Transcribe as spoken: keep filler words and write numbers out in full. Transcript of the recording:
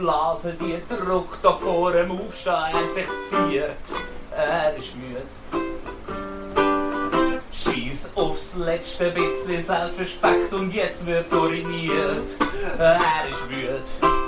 Blase, die drückt da vor dem Aufstehen, er sich ziert. Er ist müde. Scheiß aufs letzte bisschen Selbstrespekt und jetzt wird uriniert. Er ist müde.